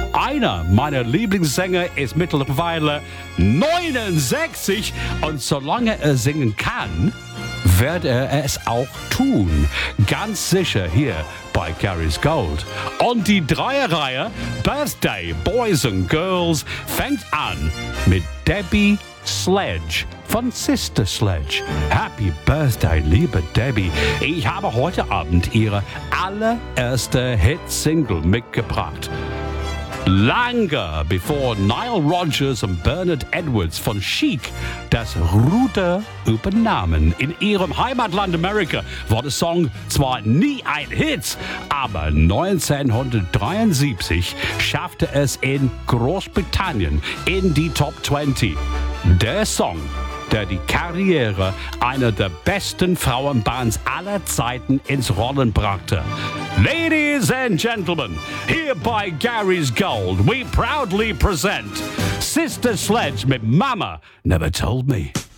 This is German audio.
Einer meiner Lieblingssänger ist mittlerweile 69 und solange er singen kann, wird er es auch tun. Ganz sicher hier bei Gary's Gold. Und die Dreierreihe Birthday Boys and Girls fängt an mit Debbie Sledge von Sister Sledge. Happy Birthday, liebe Debbie. Ich habe heute Abend ihre allererste Hit-Single mitgebracht. Lange bevor Nile Rodgers und Bernard Edwards von Chic das Ruder übernahmen. In ihrem Heimatland Amerika war der Song zwar nie ein Hit, aber 1973 schaffte es in Großbritannien in die Top 20. Der Song, der die Karriere einer der besten Frauenbands aller Zeiten ins Rollen brachte. Ladies and gentlemen, here by Gary's Gold, we proudly present Sister Sledge mit Mama Never Told Me.